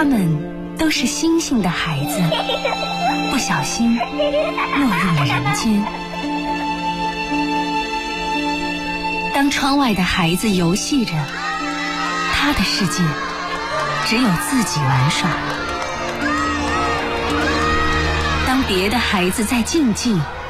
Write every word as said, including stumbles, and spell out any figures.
他们都是星星的孩子，不小心落入了人间。当窗外的孩子游戏着，他的世界只有自己玩耍。当别的孩子在竞技，